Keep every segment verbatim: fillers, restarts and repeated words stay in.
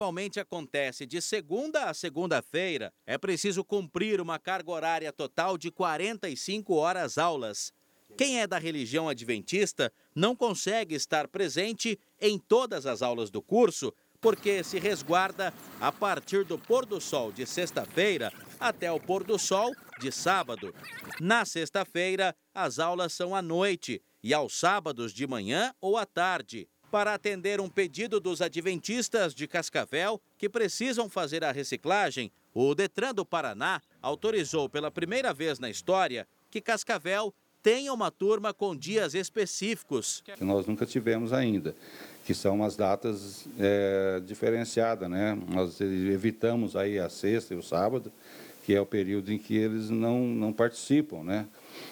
Normalmente acontece de segunda a segunda-feira. É preciso cumprir uma carga horária total de quarenta e cinco horas aulas. Quem é da religião adventista não consegue estar presente em todas as aulas do curso, porque se resguarda a partir do pôr do sol de sexta-feira até o pôr do sol de sábado. Na sexta-feira, as aulas são à noite e aos sábados de manhã ou à tarde. Para atender um pedido dos adventistas de Cascavel que precisam fazer a reciclagem, o Detran do Paraná autorizou pela primeira vez na história que Cascavel tenha uma turma com dias específicos. Que nós nunca tivemos ainda, que são umas datas é, diferenciadas, né? Nós evitamos aí a sexta e o sábado, que é o período em que eles não, não participam, né?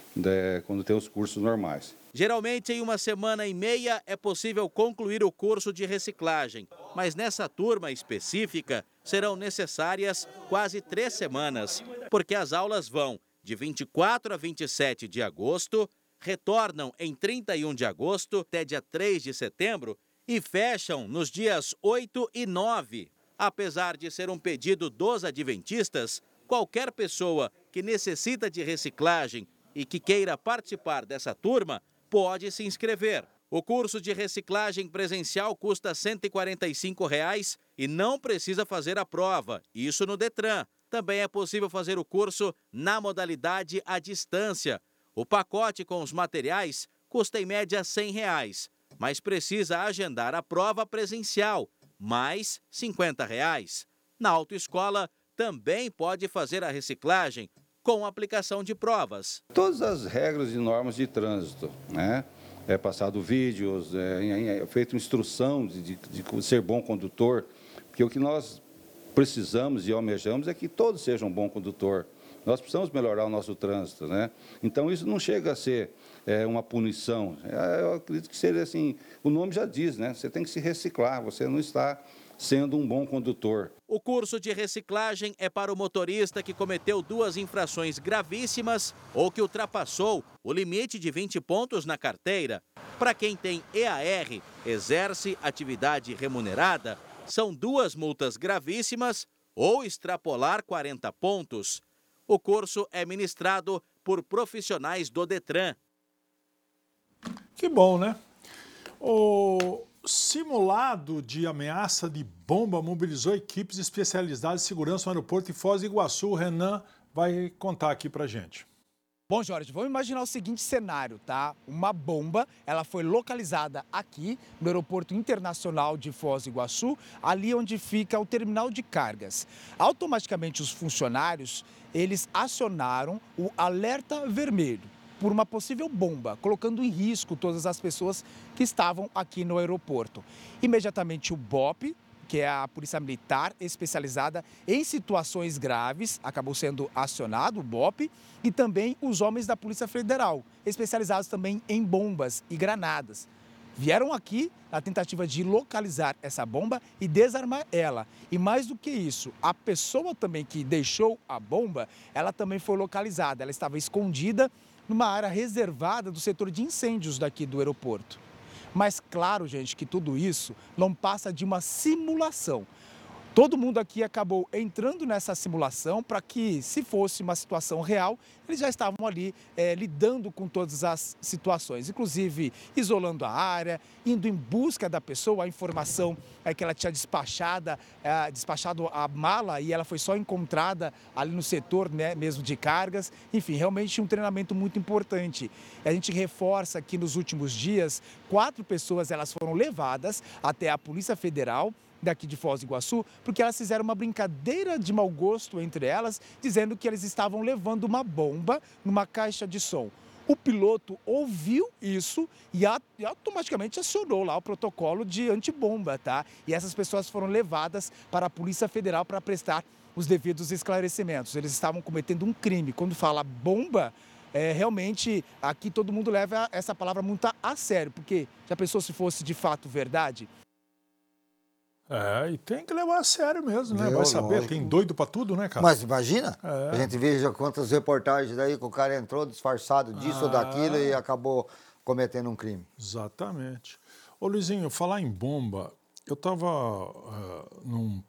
De, quando tem os cursos normais. Geralmente, em uma semana e meia, é possível concluir o curso de reciclagem. Mas nessa turma específica, serão necessárias quase três semanas, porque as aulas vão de vinte e quatro a vinte e sete de agosto, retornam em trinta e um de agosto até dia três de setembro e fecham nos dias oito e nove. Apesar de ser um pedido dos adventistas, qualquer pessoa que necessita de reciclagem e que queira participar dessa turma pode se inscrever. O curso de reciclagem presencial custa cento e quarenta e cinco reais e não precisa fazer a prova, isso no Detran. Também é possível fazer o curso na modalidade à distância. O pacote com os materiais custa em média cem reais, mas precisa agendar a prova presencial, mais cinquenta reais. Na autoescola também pode fazer a reciclagem com aplicação de provas. Todas as regras e normas de trânsito, né? É passado vídeos, é, é feita instrução de, de, de ser bom condutor, porque o que nós precisamos e almejamos é que todos sejam bom condutor. Nós precisamos melhorar o nosso trânsito, né? Então isso não chega a ser é, uma punição. É, eu acredito que seria assim, o nome já diz, né? Você tem que se reciclar, você não está sendo um bom condutor. O curso de reciclagem é para o motorista que cometeu duas infrações gravíssimas ou que ultrapassou o limite de vinte pontos na carteira. Para quem tem E A R, exerce atividade remunerada, são duas multas gravíssimas ou extrapolar quarenta pontos. O curso é ministrado por profissionais do Detran. Que bom, né? O simulado de ameaça de bomba mobilizou equipes especializadas de segurança no aeroporto de Foz do Iguaçu. O Renan vai contar aqui pra gente. Bom, Jorge, vamos imaginar o seguinte cenário, tá? Uma bomba, ela foi localizada aqui no Aeroporto Internacional de Foz do Iguaçu, ali onde fica o terminal de cargas. Automaticamente os funcionários, eles acionaram o alerta vermelho por uma possível bomba, colocando em risco todas as pessoas que estavam aqui no aeroporto. Imediatamente o B O P, que é a Polícia Militar especializada em situações graves, acabou sendo acionado, o B O P, e também os homens da Polícia Federal, especializados também em bombas e granadas. Vieram aqui na tentativa de localizar essa bomba e desarmar ela. E mais do que isso, a pessoa também que deixou a bomba, ela também foi localizada. Ela estava escondida numa área reservada do setor de incêndios daqui do aeroporto. Mas claro, gente, que tudo isso não passa de uma simulação. Todo mundo aqui acabou entrando nessa simulação para que, se fosse uma situação real, eles já estavam ali é, lidando com todas as situações, inclusive isolando a área, indo em busca da pessoa. A informação é que ela tinha despachada, é, despachado a mala e ela foi só encontrada ali no setor, né, mesmo de cargas. Enfim, realmente um treinamento muito importante. A gente reforça que nos últimos dias, quatro pessoas elas foram levadas até a Polícia Federal daqui de Foz do Iguaçu, porque elas fizeram uma brincadeira de mau gosto entre elas, dizendo que eles estavam levando uma bomba numa caixa de som. O piloto ouviu isso e automaticamente acionou lá o protocolo de antibomba, tá? E essas pessoas foram levadas para a Polícia Federal para prestar os devidos esclarecimentos. Eles estavam cometendo um crime. Quando fala bomba, é, realmente aqui todo mundo leva essa palavra muito a, a sério, porque já pensou se fosse de fato verdade? É, e tem que levar a sério mesmo, né? Eu, Vai saber, lógico. tem doido pra tudo, né, cara? Mas imagina, É. a gente veja quantas reportagens daí que o cara entrou disfarçado disso Ah. ou daquilo e acabou cometendo um crime. Exatamente. Ô, Luizinho, falar em bomba, eu estava uh, num